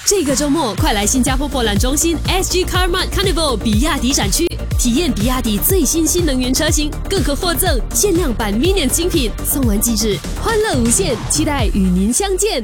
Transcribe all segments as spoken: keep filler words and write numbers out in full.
这个周末，快来新加坡博览中心 S G Carmart Carnival 比亚迪展区，体验比亚迪最新新能源车型，更可获赠限量版 Minion 精品，送完即止，欢乐无限，期待与您相见。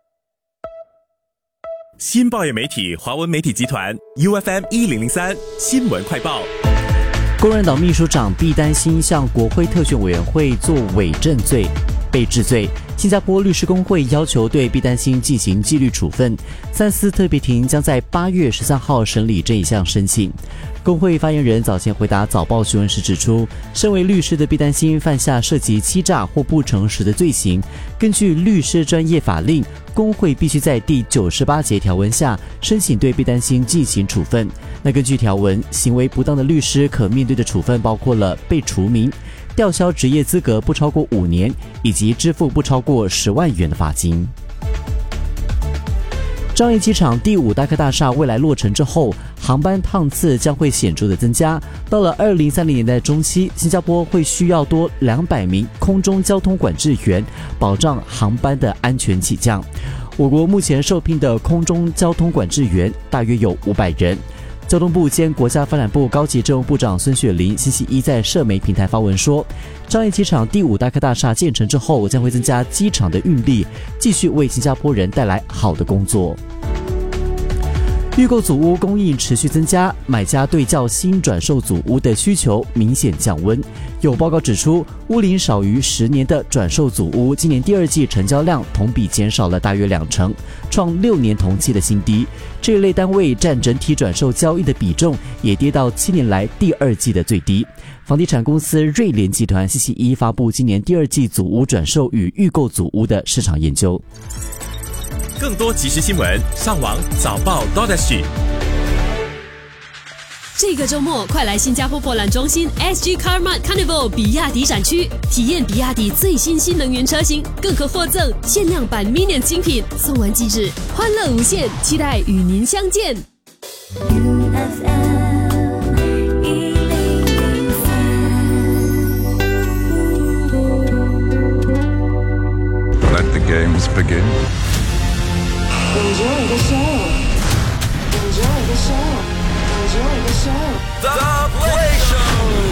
新报业媒体华文媒体集团 U F M 一零零三新闻快报。 公认党秘书长毕丹心向国会特选委员会作伪证罪被治罪。新加坡律师公会要求对毕丹心进行纪律处分，三司特别庭将在八月十三号审理这一项申请。公会发言人早前回答早报询问时指出，身为律师的毕丹心犯下涉及欺诈或不诚实的罪行，根据律师专业法令，公会必须在第九十八节条文下申请对毕丹心进行处分。那根据条文，行为不当的律师可面对的处分包括了被除名、吊销职业资格不超过五年，以及支付不超过十万元的罚金。樟宜机场第五大科大厦未来落成之后，航班趟次将会显著的增加。到了二零三零年代中期，新加坡会需要多两百名空中交通管制员，保障航班的安全起降。我国目前受聘的空中交通管制员大约有五百人。交通部兼国家发展部高级政务部长孙雪玲星期一在社媒平台发文说，樟宜机场第五大科大厦建成之后，将会增加机场的运力，继续为新加坡人带来好的工作。预购组屋供应持续增加，买家对较新转售组屋的需求明显降温。有报告指出，屋龄少于十年的转售组屋今年第二季成交量同比减少了大约两成，创六年同期的新低。这一类单位占整体转售交易的比重也跌到七年来第二季的最低。房地产公司瑞联集团星期一发布今年第二季组屋转售与预购组屋的市场研究。 更多即时新闻，上网早报 .sg。 这个周末，快来新加坡博览中心 S G Carmart Carnival 比亚迪展区，体验比亚迪最新新能源车型，更可获赠限量版 Minion 精品，送完即止，欢乐无限，期待与您相见。 U F M 一零零三 Let the games begin. Enjoy the show. Enjoy the show. Enjoy the show. The Play Show.